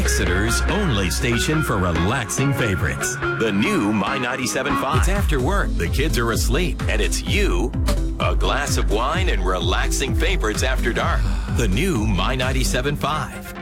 Exeter's only station for relaxing favorites. The new My 97.5. It's after work, the kids are asleep, and it's you, a glass of wine, and relaxing favorites after dark. The new My 97.5.